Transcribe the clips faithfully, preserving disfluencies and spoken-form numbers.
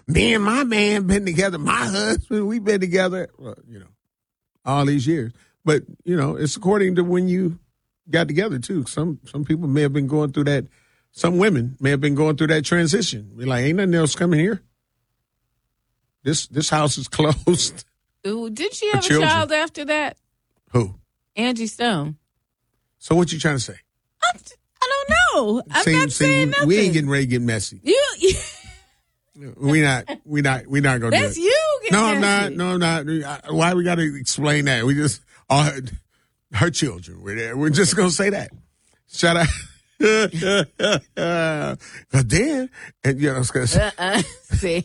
me and my man been together. My husband, we've been together, well, you know, all these years. But, you know, it's according to when you got together, too. Some some people may have been going through that. Some women may have been going through that transition. Be like, ain't nothing else coming here. This this house is closed. Ooh, did she have a children. child after that? Who? Angie Stone. So what you trying to say? I'm, I don't know. I'm see, not see, saying nothing. We ain't getting ready to get messy. You, you we not. We not. We not gonna That's do it. you. No, I'm messy. not. No, I'm not. Why we got to explain that? We just all her, her children were there. We're just gonna say that. Shout out. But then, and you know, because uh-uh. See,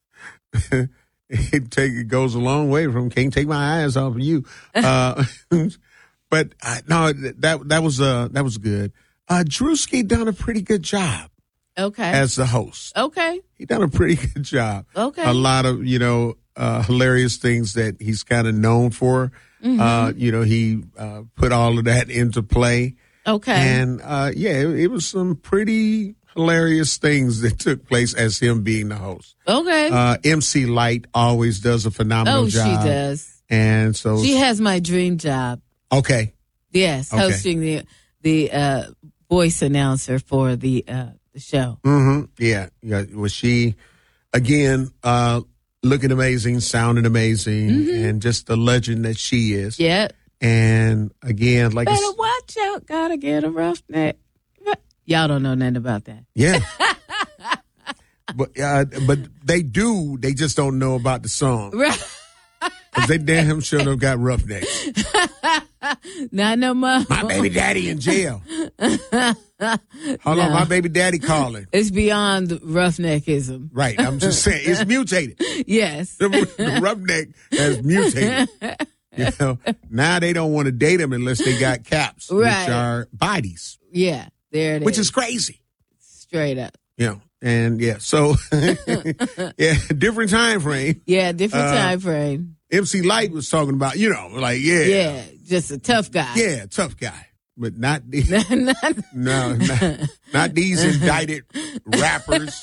it take it goes a long way from can't take my eyes off of you. Uh, but I, no, that that was uh that was good. Uh, Drewski done a pretty good job. Okay. As the host. Okay. He done a pretty good job. Okay. A lot of, you know, uh, hilarious things that he's kind of known for. Mm-hmm. Uh, you know, he uh, put all of that into play. Okay. And, uh, yeah, it, it was some pretty hilarious things that took place as him being the host. Okay. Uh, M C Light always does a phenomenal oh, job. Oh, she does. And so. She has my dream job. Okay. Yes. Okay. Hosting the, the, uh, voice announcer for the, uh, the show. Mm-hmm. Yeah. Yeah. Was she, again, uh, looking amazing, sounding amazing, mm-hmm. and just the legend that she is. Yeah. And again, like better watch out, gotta get a roughneck. Y'all don't know nothing about that. Yeah. but uh, but they do. They just don't know about the song. Right. Because they damn sure have got roughnecks. Not no more. My baby daddy in jail. Hold no. on, my baby daddy calling. It's beyond roughneckism. Right. I'm just saying it's mutated. Yes. The, the roughneck has mutated. You know, now they don't want to date them unless they got caps, right. which are bodies. Yeah, there it which is. Which is crazy. Straight up. Yeah. You know, and yeah, so yeah, different time frame. Yeah, different uh, time frame. M C Light was talking about, you know, like, yeah. Yeah, just a tough guy. Yeah, tough guy. But not these, no, not, not these indicted rappers.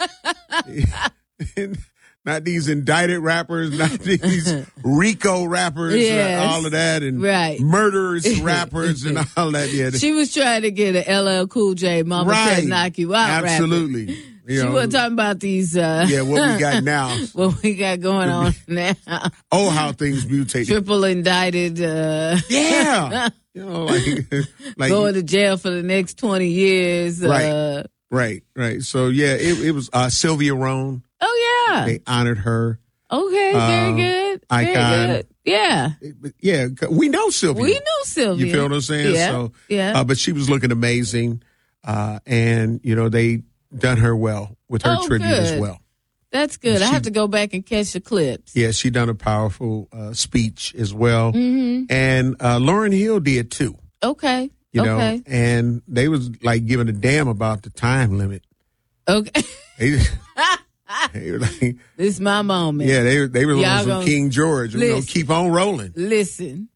Not these indicted rappers, not these RICO rappers, yes. uh, all of that, and right. murderous rappers and all that. Yeah. She was trying to get an L L Cool J, Mama right. Said Knock You Out Absolutely. rapper. You she know, wasn't talking about these. Uh, yeah, what we got now. What we got going on now. Oh, how things mutated. Triple indicted. Uh, yeah. You know, like, like going to jail for the next twenty years. Right. Uh, right. Right. So, yeah, it, it was uh, Sylvia Rhone. Oh, yeah. They honored her. Okay, very um, good. Very icon. good. Yeah. Yeah, we know Sylvia. We know Sylvia. You feel what I'm saying? Yeah. So, yeah. Uh, but she was looking amazing, uh, and, you know, they done her well with her oh, tribute good. as well. That's good. She, I have to go back and catch the clips. Yeah, she done a powerful uh, speech as well. Mm-hmm. And uh, Lauryn Hill did too. Okay. You know, okay. and they was like giving a damn about the time limit. Okay. They, they were like, this is my moment. Yeah, they they were on some gonna, King George. You know, keep on rolling. Listen.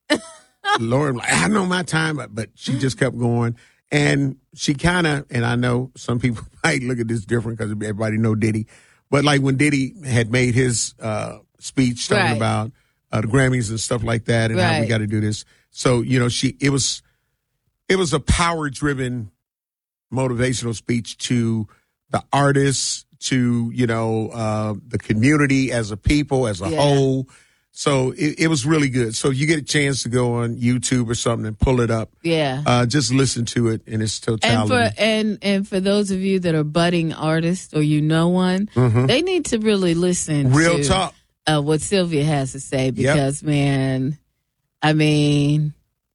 Lauren, like, I know my time, but she just kept going. And she kind of, and I know some people might look at this different because everybody know Diddy, but like when Diddy had made his uh, speech talking right. about uh, the Grammys and stuff like that, and right. how we got to do this. So you know, she it was it was a power driven motivational speech to the artists, to you know uh, the community as a people, as a yeah. whole. So it, it was really good. So you get a chance to go on YouTube or something and pull it up. Yeah. Uh, just listen to it in its totality. And for, and, and for those of you that are budding artists or you know one, mm-hmm. they need to really listen Real to talk. Uh, what Sylvia has to say because, yep. man, I mean,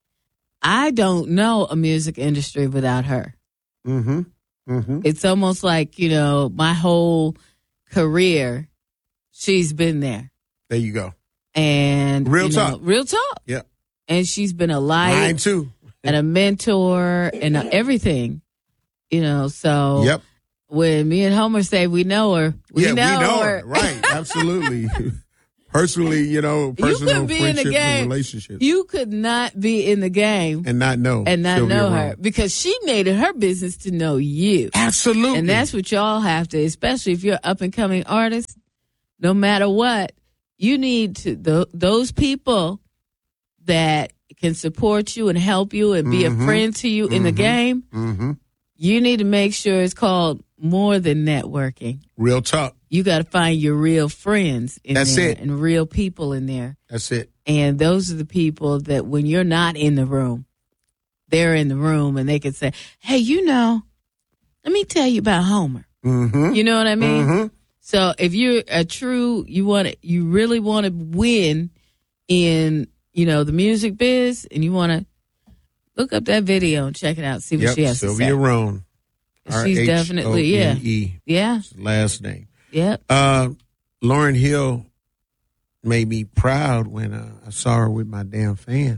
I don't know a music industry without her. Mm-hmm. Mm-hmm. It's almost like, you know, my whole career, she's been there. There you go. And real you talk, know, real talk. Yeah, and she's been a light, mine too, and a mentor, and a, everything. You know, so yep. When me and Homer say we know her, we, yeah, know, we know her. her. Right? Absolutely. Personally, you know, personal you be in the friendships game. and relationships. You could not be in the game and not know and not Sylvia know Rhone. her because she made it her business to know you. Absolutely, and that's what y'all have to, especially if you're an up and coming artist. no matter what, you need to th- those people that can support you and help you and be mm-hmm. a friend to you mm-hmm. in the game. Mm-hmm. You need to make sure it's called more than networking. Real talk. You got to find your real friends in That's there it. and real people in there. That's it. And those are the people that when you're not in the room, they're in the room and they can say, hey, you know, let me tell you about Homer. Mm-hmm. You know what I mean? Mm-hmm. So if you're a true, you want to, you really want to win in, you know, the music biz, and you want to look up that video and check it out, see what yep, she has Sylvia to say. Roan. She's definitely, yeah. Yeah. Last name. Yep. Uh, Lauryn Hill made me proud when uh, I saw her with my damn fan.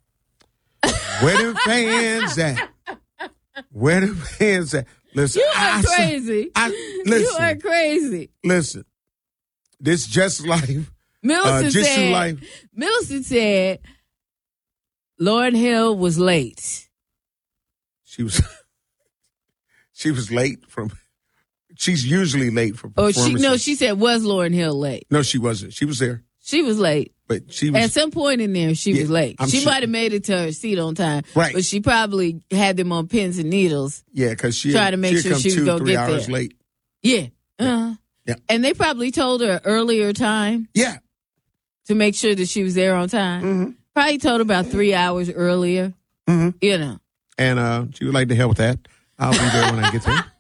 Where them fans at? Where them fans at? Listen, You are I, crazy. I, listen, you are crazy. Listen, this just life. Millicent uh, just said, life. Millicent said Lauryn Hill was late. She was she was late from she's usually late for Oh, she performances. no, she said was Lauryn Hill late. No, she wasn't. She was there. She was late. But she was At some point in there, she Yeah, was late. I'm she sure- might have made it to her seat on time. Right. But she probably had them on pins and needles. Yeah, because she Try to make she'd sure come she was two, gonna three get hours there. late. Yeah. Uh-huh. Yeah. And they probably told her earlier time Yeah. to make sure that she was there on time. Mm-hmm. Probably told her about three hours earlier. Mm-hmm. You know. And uh, she would like to help with that. I'll be there when I get there.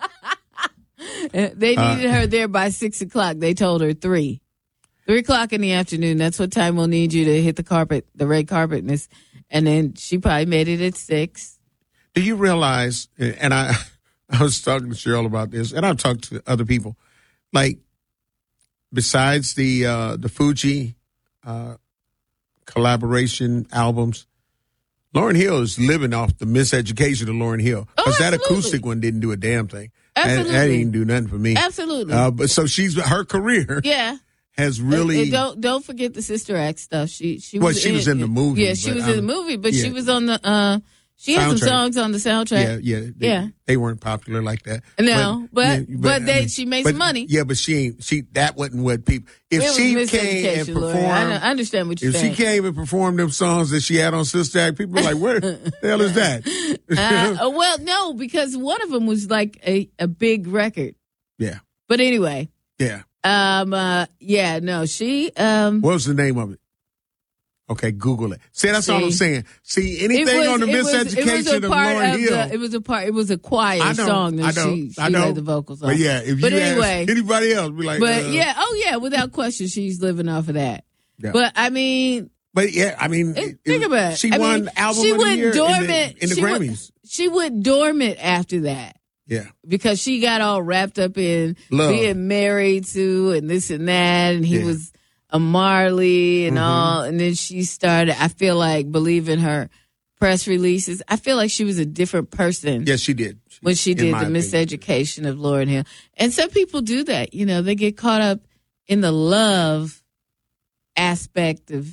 Uh, They Uh, needed her there by six o'clock. They told her three. Three o'clock in the afternoon. That's what time we'll need you to hit the carpet, the red carpet. And, this, and then she probably made it at six. Do you realize, and I I was talking to Cheryl about this, and I've talked to other people, like, besides the uh, the Fuji uh, collaboration albums, Lauryn Hill is living off the miseducation of Lauryn Hill. Oh, Because that absolutely. acoustic one didn't do a damn thing. That, Absolutely. that didn't do nothing for me. Absolutely. Uh, but so she's her career Yeah. has really. And, and don't don't forget the Sister Act stuff. She she Well, was she was in the movie, Yeah, she but, was in the um, movie, but yeah. she was on the. uh She had some Soundtrack. songs on the soundtrack. Yeah, yeah, they, Yeah. They weren't popular like that. No, but- yeah, but they- I mean, she made but- some money. Yeah, but she ain't. She that wasn't what people. If It was she came and miseducation, Lori. performed, I know- I understand what you're if saying. she came and performed them songs that she had on Sister Act, people were like, "Where the hell is that?" Uh, well, no, because one of them was like a, a big record. yeah, But anyway, yeah. um, uh, yeah, no, she, um, What was the name of it? Okay, Google it. See, that's all I'm See? saying. See, it anything was, on the it was, miseducation it was a of part Lauryn of Hill. the, it was a part, it was a choir I know, song I that know, she, she I know. had the vocals on. But yeah, if But you anyway, ask anybody else, be like, but uh, yeah, oh yeah, without question, she's living off of that. Yeah. But I mean, But yeah, I mean, Think it- about it. She I won mean, album she of the went year in dormant. the, in the She went- Grammys. she went dormant after that. Yeah, Because she got all wrapped up in Love. being married to and this and that, and he Yeah. was a Marley and Mhm. all, and then she started, I feel like, believing her press releases. I feel like she was a different person yes, she did. She- when she in did my the opinion. miseducation of Lauryn Hill. And some people do that, you know, they get caught up in the love aspect of,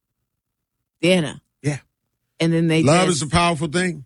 you know. Yeah. And then they Love just, is a powerful thing.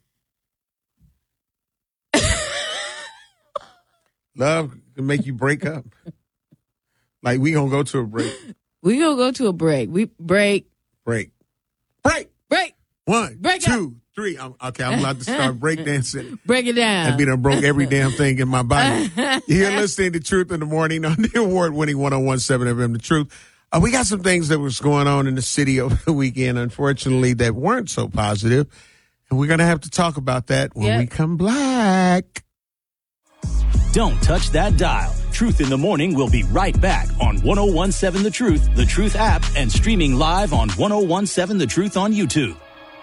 Love can make you break up. Like, we gonna go to a break. we gonna go to a break. We break, Break. Break. break, One, Break two, three. I'm, okay, I'm allowed to start breakdancing. break it down. And be done broke every damn thing in my body. You're listening to Truth in the Morning on the award-winning one oh one point seven F M, The Truth. Uh, we got some things that was going on in the city over the weekend, unfortunately, that weren't so positive. And we're going to have to talk about that when Yep. we come back. Don't touch that dial. Truth in the Morning will be right back on one oh one point seven The Truth, The Truth app, and streaming live on one oh one point seven The Truth on YouTube.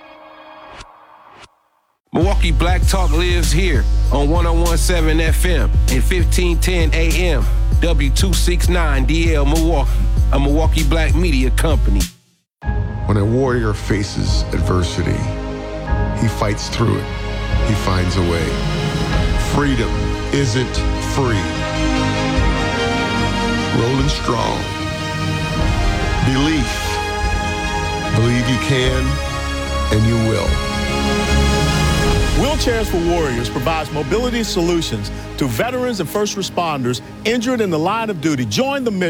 Milwaukee Black Talk lives here on one oh one point seven F M and fifteen ten A M. W two sixty-nine D L Milwaukee, a Milwaukee Black media company. When a warrior faces adversity, he fights through it. He finds a way. Freedom isn't free. Rolling strong. Belief. Believe you can, and you will. Wheelchairs for Warriors provides mobility solutions to veterans and first responders injured in the line of duty. Join the mission.